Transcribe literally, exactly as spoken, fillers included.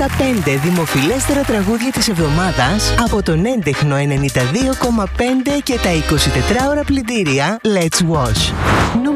τα πέντε δημοφιλέστερα τραγούδια της εβδομάδας από τον έντεχνο ενενήντα δύο κόμμα πέντε και τα εικοσιτετράωρα πλυντήρια Let's Wash.